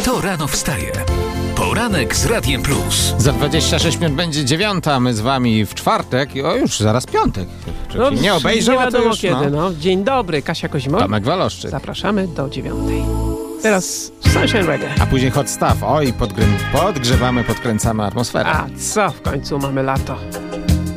Kto rano wstaje? Poranek z Radiem Plus. Za 26 minut będzie 9, a my z wami w czwartek. O, już zaraz piątek. Czyli nie obejrzał, nie a to wiadomo już, kiedy. No. Dzień dobry, Kasia Kozimow. Tomek Waloszczyk. Zapraszamy do 9. Teraz Sunshine Reggae. A później hot stuff. Oj, podgrzewamy, podkręcamy atmosferę. A co, w końcu mamy lato.